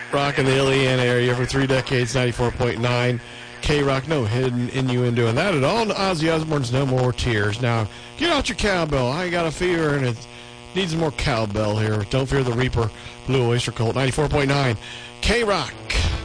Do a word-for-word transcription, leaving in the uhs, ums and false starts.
Rock in the Iliana area for three decades, ninety-four point nine. K-Rock, no hidden innuendo in that at all. And Ozzy Osbourne's No More Tears. Now, get out your cowbell. I got a fever and it needs more cowbell here. Don't fear the Reaper, Blue Oyster Cult, ninety-four point nine. K-Rock.